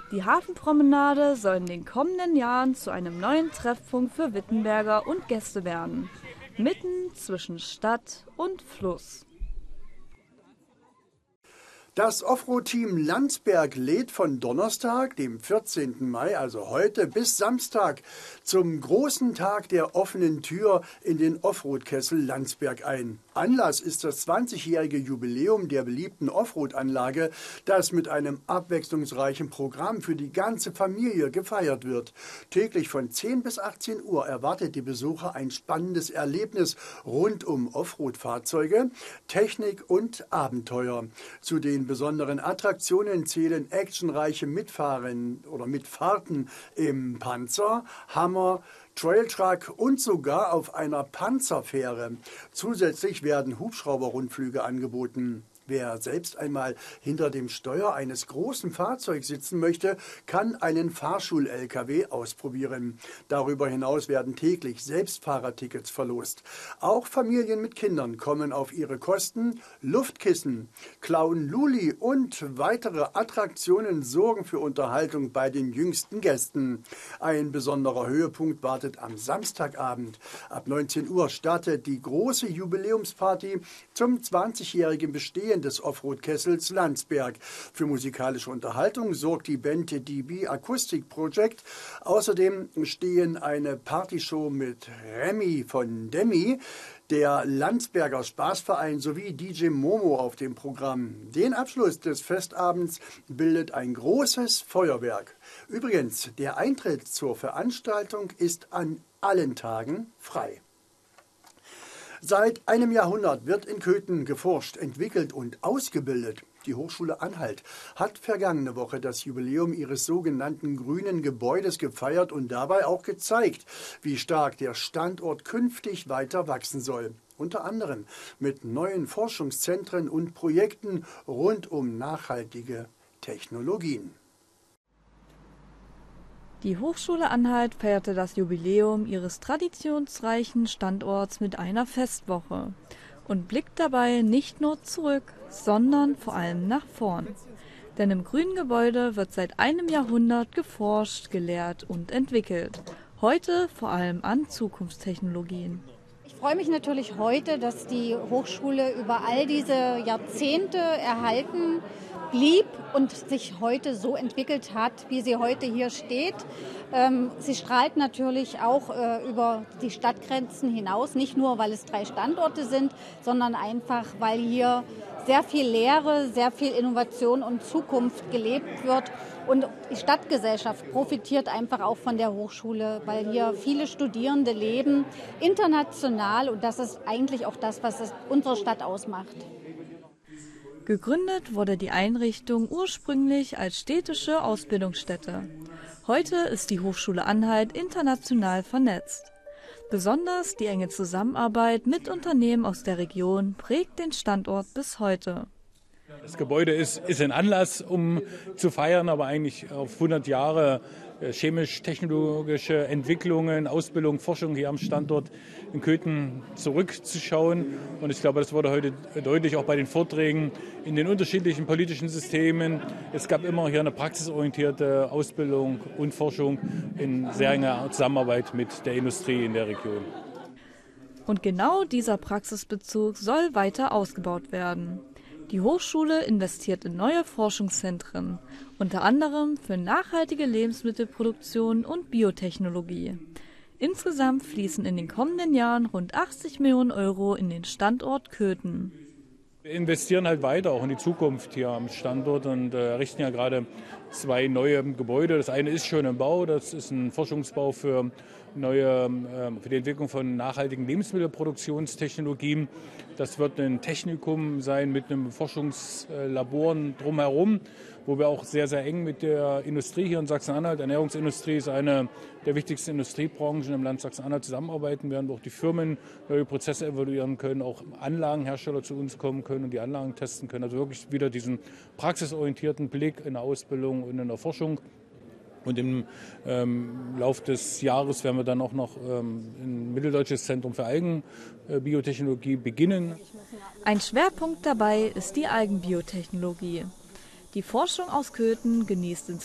Die Hafenpromenade soll in den kommenden Jahren zu einem neuen Treffpunkt für Wittenberger und Gäste werden. Mitten zwischen Stadt und Fluss. Das Offroad-Team Landsberg lädt von Donnerstag, dem 14. Mai, also heute, bis Samstag zum großen Tag der offenen Tür in den Offroad-Kessel Landsberg ein. Anlass ist das 20-jährige Jubiläum der beliebten Offroad-Anlage, das mit einem abwechslungsreichen Programm für die ganze Familie gefeiert wird. Täglich von 10 bis 18 Uhr erwartet die Besucher ein spannendes Erlebnis rund um Offroad-Fahrzeuge, Technik und Abenteuer. Zu den besonderen Attraktionen zählen actionreiche Mitfahrten im Panzer, Hammer, Trailtruck und sogar auf einer Panzerfähre. Zusätzlich werden Hubschrauberrundflüge angeboten. Wer selbst einmal hinter dem Steuer eines großen Fahrzeugs sitzen möchte, kann einen Fahrschul-LKW ausprobieren. Darüber hinaus werden täglich Selbstfahrertickets verlost. Auch Familien mit Kindern kommen auf ihre Kosten. Luftkissen, Clown Luli und weitere Attraktionen sorgen für Unterhaltung bei den jüngsten Gästen. Ein besonderer Höhepunkt wartet am Samstagabend. Ab 19 Uhr startet die große Jubiläumsparty zum 20-jährigen Bestehen des Offroad-Kessels Landsberg. Für musikalische Unterhaltung sorgt die Band DB Acoustic Project. Außerdem stehen eine Partyshow mit Remy von Demi, der Landsberger Spaßverein sowie DJ Momo auf dem Programm. Den Abschluss des Festabends bildet ein großes Feuerwerk. Übrigens, der Eintritt zur Veranstaltung ist an allen Tagen frei. Seit einem Jahrhundert wird in Köthen geforscht, entwickelt und ausgebildet. Die Hochschule Anhalt hat vergangene Woche das Jubiläum ihres sogenannten grünen Gebäudes gefeiert und dabei auch gezeigt, wie stark der Standort künftig weiter wachsen soll. Unter anderem mit neuen Forschungszentren und Projekten rund um nachhaltige Technologien. Die Hochschule Anhalt feierte das Jubiläum ihres traditionsreichen Standorts mit einer Festwoche und blickt dabei nicht nur zurück, sondern vor allem nach vorn. Denn im grünen Gebäude wird seit einem Jahrhundert geforscht, gelehrt und entwickelt. Heute vor allem an Zukunftstechnologien. Ich freue mich natürlich heute, dass die Hochschule über all diese Jahrzehnte erhalten blieb und sich heute so entwickelt hat, wie sie heute hier steht. Sie strahlt natürlich auch über die Stadtgrenzen hinaus, nicht nur, weil es 3 Standorte sind, sondern einfach, weil hier sehr viel Lehre, sehr viel Innovation und Zukunft gelebt wird. Und die Stadtgesellschaft profitiert einfach auch von der Hochschule, weil hier viele Studierende leben, international. Und das ist eigentlich auch das, was unsere Stadt ausmacht. Gegründet wurde die Einrichtung ursprünglich als städtische Ausbildungsstätte. Heute ist die Hochschule Anhalt international vernetzt. Besonders die enge Zusammenarbeit mit Unternehmen aus der Region prägt den Standort bis heute. Das Gebäude ist ein Anlass, um zu feiern, aber eigentlich auf 100 Jahre chemisch-technologische Entwicklungen, Ausbildung, Forschung hier am Standort in Köthen zurückzuschauen. Und ich glaube, das wurde heute deutlich auch bei den Vorträgen in den unterschiedlichen politischen Systemen. Es gab immer hier eine praxisorientierte Ausbildung und Forschung in sehr enger Zusammenarbeit mit der Industrie in der Region. Und genau dieser Praxisbezug soll weiter ausgebaut werden. Die Hochschule investiert in neue Forschungszentren, unter anderem für nachhaltige Lebensmittelproduktion und Biotechnologie. Insgesamt fließen in den kommenden Jahren rund 80 Millionen Euro in den Standort Köthen. Wir investieren halt weiter auch in die Zukunft hier am Standort und errichten ja gerade 2 neue Gebäude. Das eine ist schon im Bau, das ist ein Forschungsbau für die Entwicklung von nachhaltigen Lebensmittelproduktionstechnologien. Das wird ein Technikum sein mit einem Forschungslabor drumherum, wo wir auch sehr, sehr eng mit der Industrie hier in Sachsen-Anhalt, Ernährungsindustrie ist eine der wichtigsten Industriebranchen im Land Sachsen-Anhalt, zusammenarbeiten werden, wo auch die Firmen neue Prozesse evaluieren können, auch Anlagenhersteller zu uns kommen können und die Anlagen testen können. Also wirklich wieder diesen praxisorientierten Blick in der Ausbildung und in der Forschung. Und im Lauf des Jahres werden wir dann auch noch ein mitteldeutsches Zentrum für Algenbiotechnologie beginnen. Ein Schwerpunkt dabei ist die Algenbiotechnologie. Die Forschung aus Köthen genießt